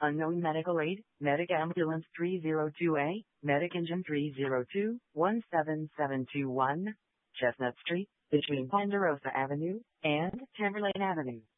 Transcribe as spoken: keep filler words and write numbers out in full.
Unknown medical aid, Medic Ambulance three zero two A, Medic Engine three zero two, one seven seven two one, Chestnut Street, between Ponderosa Avenue and Tamberlane Avenue.